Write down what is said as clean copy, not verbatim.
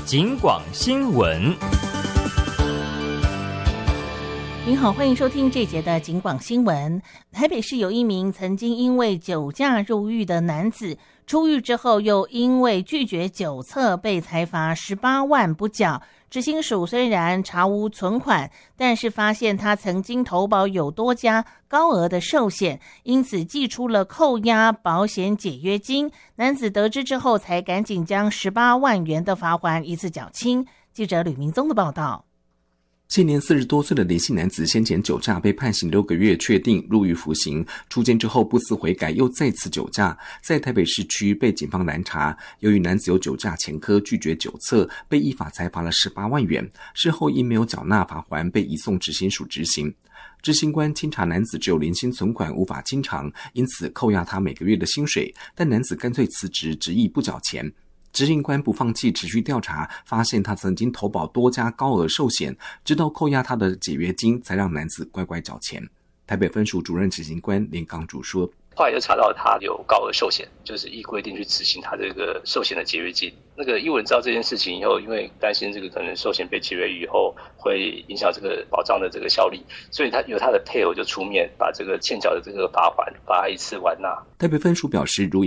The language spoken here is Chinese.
警广新闻。 您好，欢迎收听这节的警广新闻。台北市有一名曾经因为酒驾入狱的男子，出狱之后又因为拒绝酒测被裁罚18万不缴。执行署虽然查无存款，但是发现他曾经投保有多家高额的寿险，因此寄出了扣押保险解约金。男子得知之后，才赶紧将18万元的罚锾一次缴清。记者吕明宗的报道。 现年40多岁的林姓男子先前酒驾被判刑6个月，确定入狱服刑。出监之后不思悔改，又再次酒驾，在台北市区被警方拦查。由于男子有酒驾前科，拒绝酒测，被依法裁罚了18万元。事后因没有缴纳罚锾，被移送执行署执行。执行官清查男子只有零星存款，无法清偿，因此扣押他每个月的薪水。但男子干脆辞职，执意不缴钱。执行官不放弃，持续调查，发现他曾经投保多家高额寿险，直到扣押他的解约金，才让男子乖乖缴钱。台北分署主任执行官连刚主说， 后来就查到他有高额寿险，就是依规定去执行他这个寿险的解约金。那个英文知道这件事情以后，因为担心这个可能寿险被解约以后会影响这个保障的这个效力，所以他由他的配偶就出面把这个欠缴的这个罚款把他一次完纳。 台北分署表示，如